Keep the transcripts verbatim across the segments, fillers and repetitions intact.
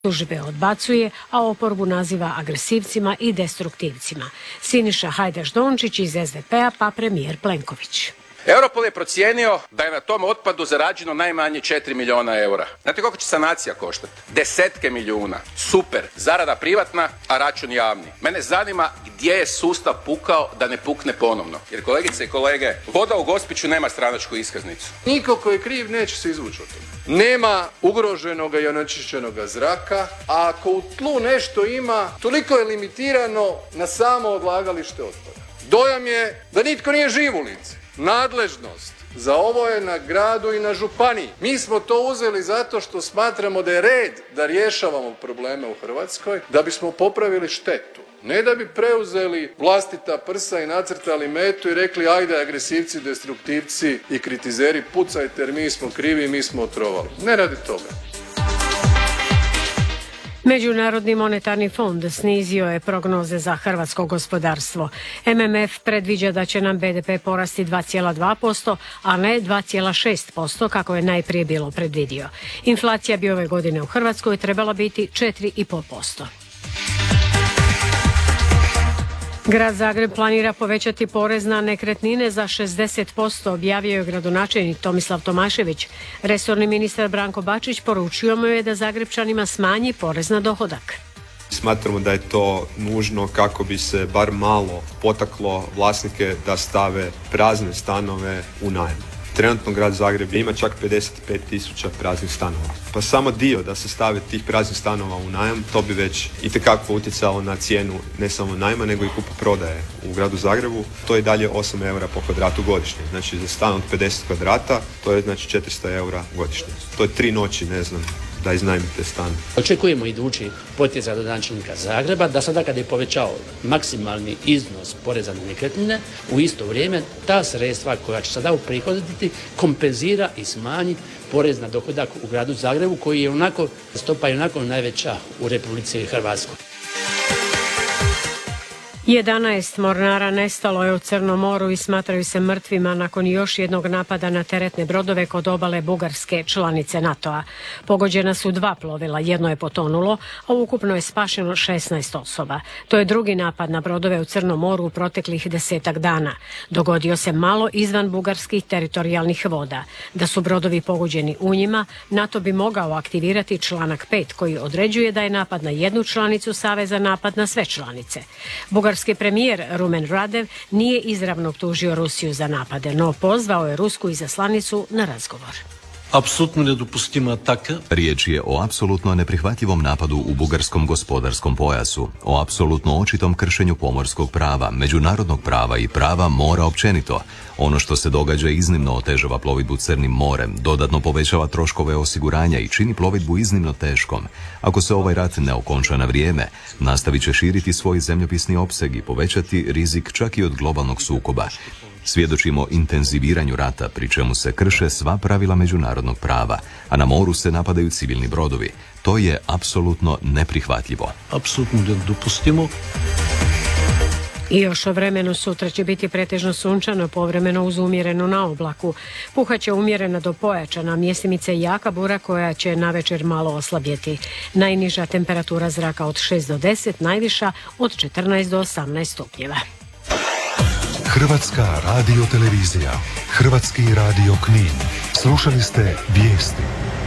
Tužbe odbacuje, a oporbu naziva agresivcima i destruktivcima. Siniša Hajdaš-Dončić iz es de pe-a pa premijer Plenković. Europol je procijenio da je na tom otpadu zarađeno najmanje četiri milijuna eura. Znate koliko će sanacija koštati? Desetke milijuna. Super. Zarada privatna, a račun javni. Mene zanima gdje je sustav pukao da ne pukne ponovno. Jer kolegice i kolege, voda u Gospiću nema stranačku iskaznicu. Niko ko je kriv neće se izvući od toga. Nema ugroženoga i onečišćenoga zraka, a ako u tlu nešto ima, toliko je limitirano na samo odlagalište otpada. Dojam je da nitko nije živ u lice. Nadležnost za ovo je na gradu i na županiji. Mi smo to uzeli zato što smatramo da je red da rješavamo probleme u Hrvatskoj, da bismo popravili štetu. Ne da bi preuzeli vlastita prsa i nacrtali metu i rekli ajde agresivci, destruktivci i kritizeri pucajte jer mi smo krivi i mi smo otrovali. Ne radi toga. Međunarodni monetarni fond snizio je prognoze za hrvatsko gospodarstvo. em em ef predviđa da će nam be de pe porasti dva zarez dva posto, a ne dva zarez šest posto kako je najprije bilo predvidio. Inflacija bi ove godine u Hrvatskoj trebala biti četiri zarez pet posto. Grad Zagreb planira povećati porez na nekretnine za šezdeset posto, objavio je gradonačelnik Tomislav Tomašević. Resorni ministar Branko Bačić poručio mu je da Zagrebčanima smanji porez na dohodak. Smatramo da je to nužno kako bi se bar malo potaklo vlasnike da stave prazne stanove u najam. Trenutno grad Zagreb ima čak pedeset pet tisuća praznih stanova. Pa samo dio da se stave tih praznih stanova u najam, to bi već itekako utjecalo na cijenu ne samo najma, nego i kupoprodaje u gradu Zagrebu. To je dalje osam eura po kvadratu godišnje. Znači za stan od pedeset kvadrata, to je znači četiristo eura godišnje. To je tri noći, ne znam, da iznajmite stan. Očekujemo idući potez gradonačelnika Zagreba da sada kada je povećao maksimalni iznos poreza na nekretnine, u isto vrijeme ta sredstva koja će sada uprihoditi kompenzira i smanji porez na dohodak u gradu Zagrebu koji je onako, stopa je onako najveća u Republici Hrvatskoj. jedanaest mornara nestalo je u Crnom moru i smatraju se mrtvima nakon još jednog napada na teretne brodove kod obale Bugarske, članice NATO-a. Pogođena su dva plovila, jedno je potonulo, a ukupno je spašeno šesnaest osoba. To je drugi napad na brodove u Crnom moru u proteklih desetak dana. Dogodio se malo izvan bugarskih teritorijalnih voda. Da su brodovi pogođeni u njima, NATO bi mogao aktivirati članak pet koji određuje da je napad na jednu članicu saveza napad na sve članice. Bugarski premijer Rumen Radev nije izravno optužio Rusiju za napade, no pozvao je rusku izaslanicu na razgovor. Apsolutno nedopustima ataka. Riječ je o apsolutno neprihvatljivom napadu u bugarskom gospodarskom pojasu, o apsolutno očitom kršenju pomorskog prava, međunarodnog prava i prava mora općenito. Ono što se događa iznimno otežava plovidbu Crnim morem, dodatno povećava troškove osiguranja i čini plovidbu iznimno teškom. Ako se ovaj rat ne okonča na vrijeme, nastavit će širiti svoj zemljopisni opseg i povećati rizik čak i od globalnog sukoba. Svjedočimo intenziviranju rata, pri čemu se krše sva pravila međunarodnog prava, a na moru se napadaju civilni brodovi. To je apsolutno neprihvatljivo. Apsolutno nedopustimo. I još o vremenu. Sutra će biti pretežno sunčano, povremeno uz umjerenu na oblaku. Puhaće umjerena do pojačana, mjestimice jaka bura koja će navečer malo oslabjeti. Najniža temperatura zraka od šest do deset, najviša od četrnaest do osamnaest stupnjeva. Hrvatska radiotelevizija, Hrvatski radio Knin. Slušali ste vijesti.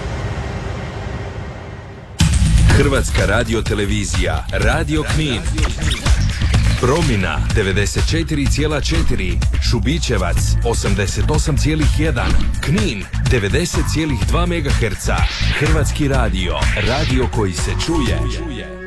Hrvatska radiotelevizija, Radio Knin. Promina devedeset četiri zarez četiri, Šubićevac osamdeset osam zarez jedan, Knin devedeset zarez dva megaherca. Hrvatski radio, radio koji se čuje.